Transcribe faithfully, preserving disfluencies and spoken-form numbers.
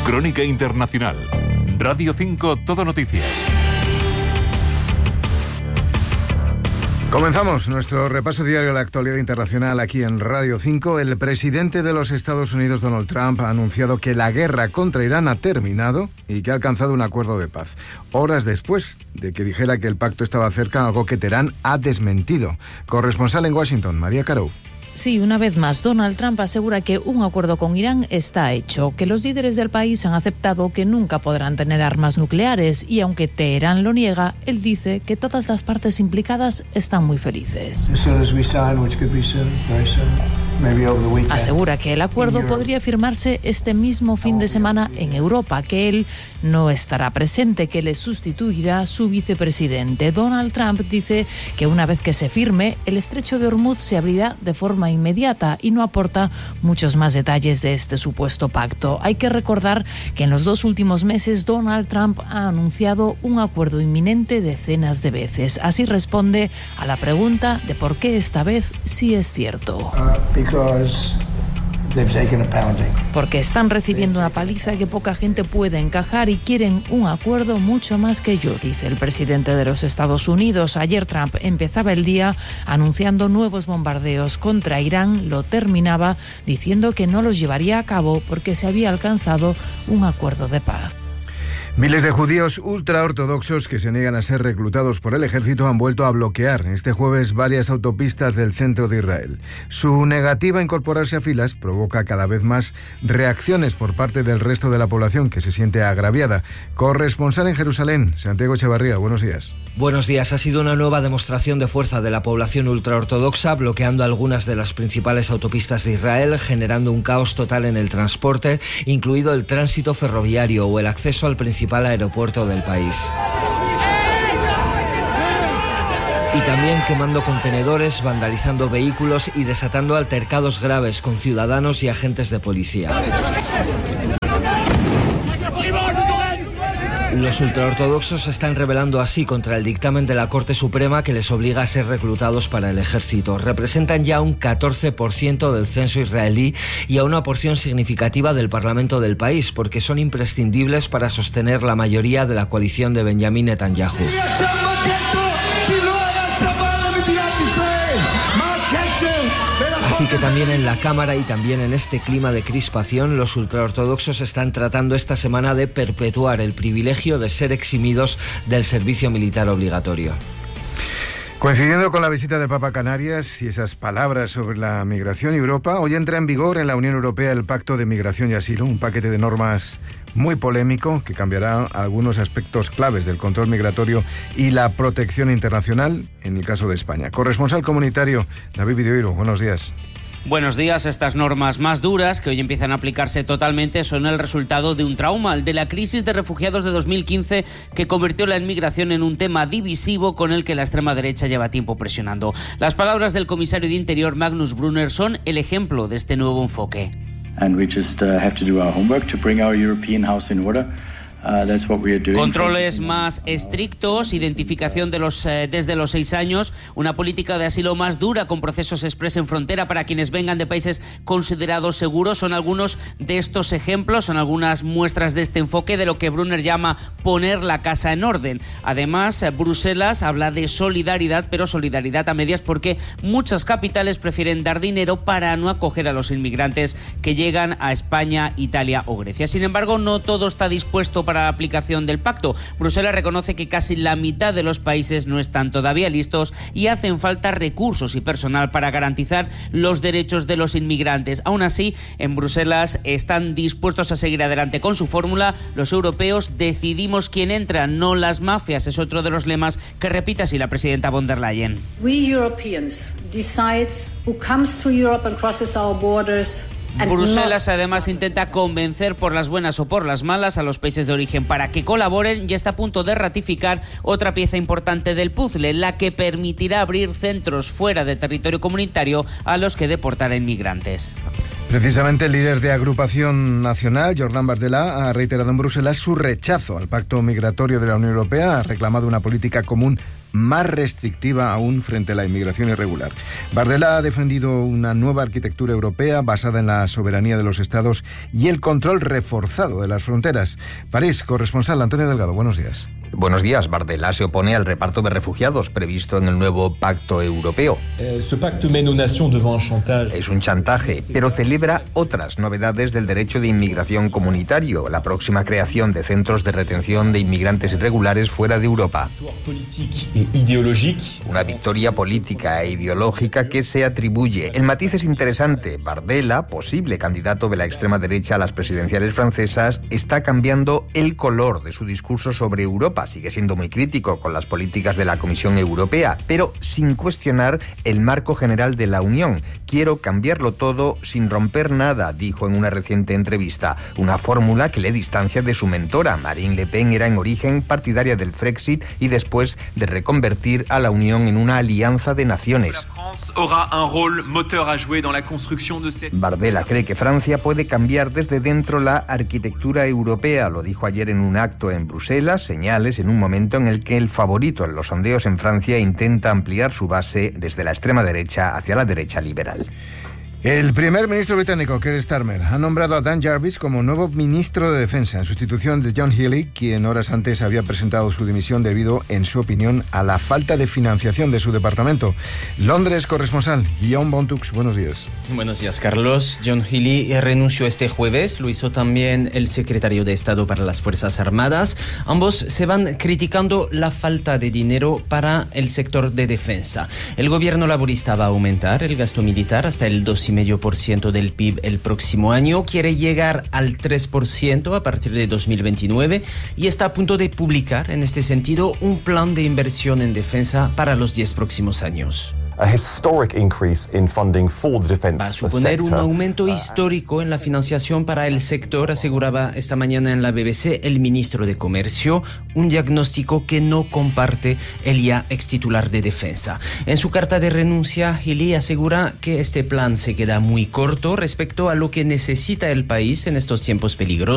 Crónica Internacional. Radio cinco, Todo Noticias. Comenzamos nuestro repaso diario a la actualidad internacional aquí en Radio cinco. El presidente de los Estados Unidos, Donald Trump, ha anunciado que la guerra contra Irán ha terminado y que ha alcanzado un acuerdo de paz. Horas después de que dijera que el pacto estaba cerca, algo que Teherán ha desmentido. Corresponsal en Washington, María Caro. Sí, una vez más, Donald Trump asegura que un acuerdo con Irán está hecho, que los líderes del país han aceptado que nunca podrán tener armas nucleares y aunque Teherán lo niega, él dice que todas las partes implicadas están muy felices. Asegura que el acuerdo podría firmarse este mismo fin de semana en Europa, que él no estará presente, que le sustituirá su vicepresidente. Donald Trump dice que una vez que se firme, el estrecho de Hormuz se abrirá de forma inmediata y no aporta muchos más detalles de este supuesto pacto. Hay que recordar que en los dos últimos meses Donald Trump ha anunciado un acuerdo inminente decenas de veces. Así responde a la pregunta de por qué esta vez sí es cierto. Uh, Porque están recibiendo una paliza que poca gente puede encajar y quieren un acuerdo mucho más que yo, dice el presidente de los Estados Unidos. Ayer Trump empezaba el día anunciando nuevos bombardeos contra Irán, lo terminaba diciendo que no los llevaría a cabo porque se había alcanzado un acuerdo de paz. Miles de judíos ultraortodoxos que se niegan a ser reclutados por el ejército han vuelto a bloquear este jueves varias autopistas del centro de Israel. Su negativa a incorporarse a filas provoca cada vez más reacciones por parte del resto de la población que se siente agraviada. Corresponsal en Jerusalén, Santiago Echevarría, buenos días. Buenos días. Ha sido una nueva demostración de fuerza de la población ultraortodoxa, bloqueando algunas de las principales autopistas de Israel, generando un caos total en el transporte, incluido el tránsito ferroviario o el acceso al principal aeropuerto del país. Y también quemando contenedores, vandalizando vehículos y desatando altercados graves con ciudadanos y agentes de policía. Los ultraortodoxos se están rebelando así contra el dictamen de la Corte Suprema que les obliga a ser reclutados para el ejército. Representan ya un catorce por ciento del censo israelí y a una porción significativa del Parlamento del país, porque son imprescindibles para sostener la mayoría de la coalición de Benjamin Netanyahu. Así que también en la Cámara y también en este clima de crispación, los ultraortodoxos están tratando esta semana de perpetuar el privilegio de ser eximidos del servicio militar obligatorio. Coincidiendo con la visita del Papa a Canarias y esas palabras sobre la migración y Europa, hoy entra en vigor en la Unión Europea el Pacto de Migración y Asilo, un paquete de normas muy polémico que cambiará algunos aspectos claves del control migratorio y la protección internacional en el caso de España. Corresponsal comunitario David Videiro, buenos días. Buenos días. Estas normas más duras, que hoy empiezan a aplicarse totalmente, son el resultado de un trauma, el de la crisis de refugiados de dos mil quince, que convirtió la inmigración en un tema divisivo con el que la extrema derecha lleva tiempo presionando. Las palabras del comisario de Interior, Magnus Brunner, son el ejemplo de este nuevo enfoque. And we just uh, have to do our homework to bring our European house in order. Uh, that's what we are doing. Controles más estrictos, identificación de los eh, desde los seis años, una política de asilo más dura con procesos express en frontera para quienes vengan de países considerados seguros. Son algunos de estos ejemplos, son algunas muestras de este enfoque de lo que Brunner llama poner la casa en orden. Además, eh, Bruselas habla de solidaridad, pero solidaridad a medias, porque muchas capitales prefieren dar dinero para no acoger a los inmigrantes que llegan a España, Italia o Grecia. Sin embargo, no todo está dispuesto para la aplicación del pacto. Bruselas reconoce que casi la mitad de los países no están todavía listos y hacen falta recursos y personal para garantizar los derechos de los inmigrantes. Aún así, en Bruselas están dispuestos a seguir adelante con su fórmula. Los europeos decidimos quién entra, no las mafias. Es otro de los lemas que repite así la presidenta von der Leyen. We Europeans decide who comes to Europe and crosses our borders. Bruselas además intenta convencer por las buenas o por las malas a los países de origen para que colaboren y está a punto de ratificar otra pieza importante del puzzle, la que permitirá abrir centros fuera de territorio comunitario a los que deportar a inmigrantes. Precisamente el líder de Agrupación Nacional, Jordan Bardella, ha reiterado en Bruselas su rechazo al pacto migratorio de la Unión Europea, ha reclamado una política común más restrictiva aún frente a la inmigración irregular. Bardella ha defendido una nueva arquitectura europea basada en la soberanía de los estados y el control reforzado de las fronteras. París, corresponsal Antonio Delgado, buenos días. Buenos días. Bardella se opone al reparto de refugiados previsto en el nuevo pacto europeo. Es un chantaje, pero celebra otras novedades del derecho de inmigración comunitario, la próxima creación de centros de retención de inmigrantes irregulares fuera de Europa. Una victoria política e ideológica que se atribuye. El matiz es interesante. Bardella, posible candidato de la extrema derecha a las presidenciales francesas, está cambiando el color de su discurso sobre Europa. Sigue siendo muy crítico con las políticas de la Comisión Europea, pero sin cuestionar el marco general de la Unión. Quiero cambiarlo todo sin romper nada, dijo en una reciente entrevista. Una fórmula que le distancia de su mentora. Marine Le Pen era en origen partidaria del Frexit y después de reconvertir a la Unión en una alianza de naciones. Bardella cree que Francia puede cambiar desde dentro la arquitectura europea. Lo dijo ayer en un acto en Bruselas, señales en un momento en el que el favorito en los sondeos en Francia intenta ampliar su base desde la extrema derecha hacia la derecha liberal. El primer ministro británico, Keir Starmer, ha nombrado a Dan Jarvis como nuevo ministro de Defensa, en sustitución de John Healey, quien horas antes había presentado su dimisión debido, en su opinión, a la falta de financiación de su departamento. Londres, corresponsal, Guillaume Bontux, buenos días. Buenos días, Carlos. John Healey renunció este jueves, lo hizo también el secretario de Estado para las Fuerzas Armadas. Ambos se van criticando la falta de dinero para el sector de defensa. El gobierno laborista va a aumentar el gasto militar hasta el dos coma cinco por ciento del P I B el próximo año, quiere llegar al tres por ciento a partir de dos mil veintinueve y está a punto de publicar en este sentido un plan de inversión en defensa para los diez próximos años. Va a suponer un aumento histórico en la financiación para el sector, aseguraba esta mañana en la B B C el ministro de Comercio, un diagnóstico que no comparte el ya ex titular de Defensa. En su carta de renuncia, Healey asegura que este plan se queda muy corto respecto a lo que necesita el país en estos tiempos peligrosos.